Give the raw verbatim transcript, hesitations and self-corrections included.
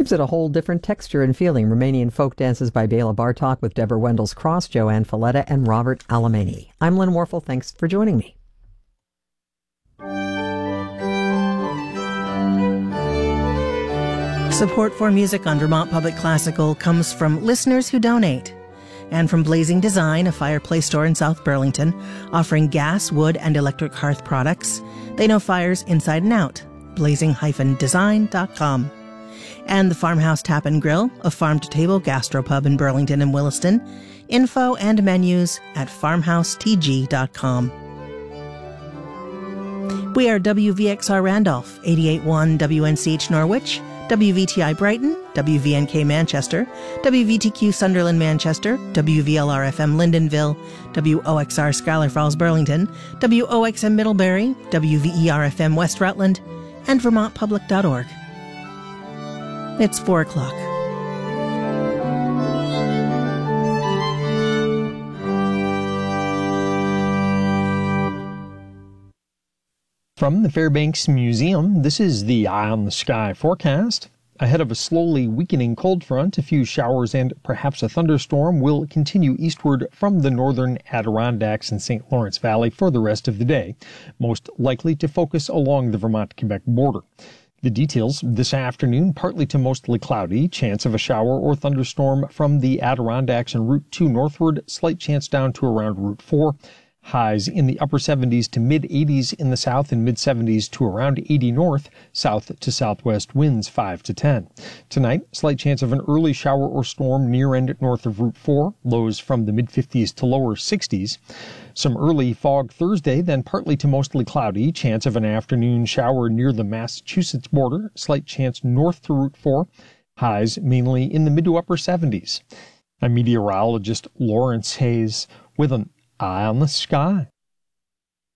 gives it a whole different texture and feeling. Romanian folk dances by Bela Bartok with Deborah Wendell's Cross, Joanne Falletta, and Robert Alamany. I'm Lynn Warfel. Thanks for joining me. Support for music on Vermont Public Classical comes from listeners who donate, and from Blazing Design, a fireplace store in South Burlington, offering gas, wood, and electric hearth products. They know fires inside and out. blazing dash design dot com. And the Farmhouse Tap and Grill, a farm-to-table gastropub in Burlington and Williston. Info and menus at farmhouse t g dot com. We are W V X R Randolph, eighty-eight point one W N C H Norwich, W V T I Brighton, W V N K Manchester, W V T Q Sunderland Manchester, W V L R F M Lyndonville, W O X R Schuyler Falls Burlington, W O X M Middlebury, W V E R F M West Rutland, and vermont public dot org. It's four o'clock. From the Fairbanks Museum, this is the Eye on the Sky forecast. Ahead of a slowly weakening cold front, a few showers and perhaps a thunderstorm will continue eastward from the northern Adirondacks and Saint Lawrence Valley for the rest of the day, most likely to focus along the Vermont-Quebec border. The details this afternoon, partly to mostly cloudy, chance of a shower or thunderstorm from the Adirondacks and Route two northward, slight chance down to around Route four. Highs in the upper seventies to mid-eighties in the south and mid-seventies to around eighty north, south to southwest winds five to ten. Tonight, slight chance of an early shower or storm near and north of Route four, lows from the mid-fifties to lower sixties. Some early fog Thursday, then partly to mostly cloudy, chance of an afternoon shower near the Massachusetts border, slight chance north to Route four, highs mainly in the mid to upper seventies. I'm meteorologist Lawrence Hayes with an Eye on the Sky.